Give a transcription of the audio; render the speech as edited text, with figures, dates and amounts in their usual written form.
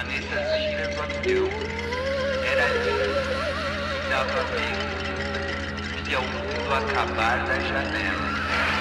planeta gira quando eu era ali, dava medo de ao mundo acabar da janela.